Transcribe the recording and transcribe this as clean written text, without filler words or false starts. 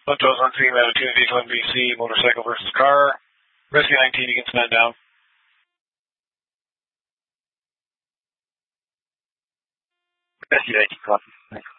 Photos on scene, Latitude, vehicle NBC, motorcycle versus car. Rescue 19, you can stand down. Rescue 19, copy. Thanks.